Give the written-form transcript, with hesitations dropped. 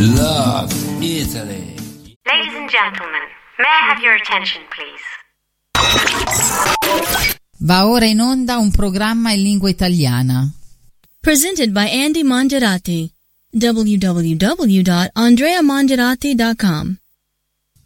Love Italy. Ladies and gentlemen, may I have your attention, please? Va ora in onda un programma in lingua italiana. Presented by Andy Mongerati. www.andreamongerati.com